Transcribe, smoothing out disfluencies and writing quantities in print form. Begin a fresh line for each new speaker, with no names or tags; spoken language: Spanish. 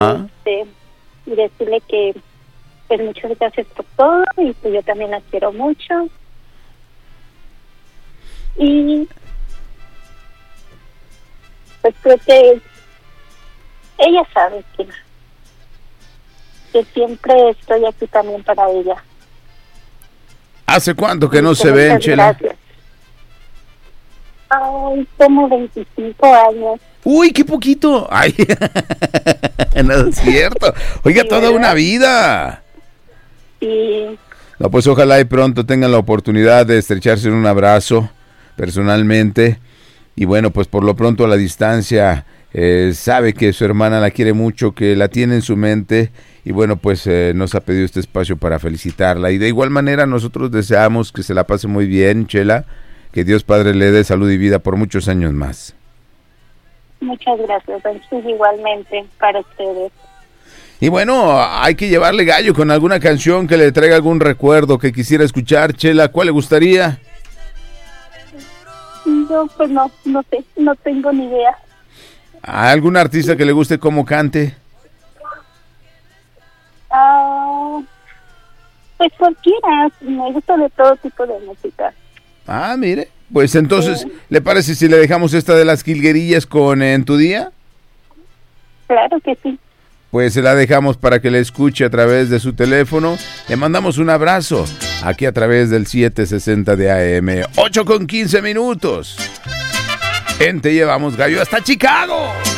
y decirle que pues muchas gracias por todo y pues yo también la quiero mucho. Y pues creo que ella sabe que siempre estoy aquí también para ella.
¿Hace cuánto que no se ven, Chela?
Gracias. Ay, como 25 años.
Uy, qué poquito. Ay, no es cierto. Oiga, sí, toda ¿verdad? Una vida.
Sí.
No, pues ojalá y pronto tengan la oportunidad de estrecharse en un abrazo personalmente. Y bueno, pues por lo pronto a la distancia sabe que su hermana la quiere mucho, que la tiene en su mente. Y bueno, pues nos ha pedido este espacio para felicitarla. Y de igual manera nosotros deseamos que se la pase muy bien, Chela. Que Dios Padre le dé salud y vida por muchos años más.
Muchas gracias, igualmente para ustedes.
Y bueno, hay que llevarle gallo con alguna canción que le traiga algún recuerdo que quisiera escuchar. Chela, ¿cuál le gustaría?
Yo pues no sé, no tengo ni idea.
¿A algún artista que le guste cómo cante?
Pues cualquiera, me gusta de todo tipo de música.
Ah, mire, pues entonces, ¿le parece si le dejamos esta de las Jilguerillas con En tu día?
Claro que sí.
Pues se la dejamos para que la escuche a través de su teléfono. Le mandamos un abrazo aquí a través del 760 de AM. 8:15. En Te Llevamos Gallo hasta Chicago.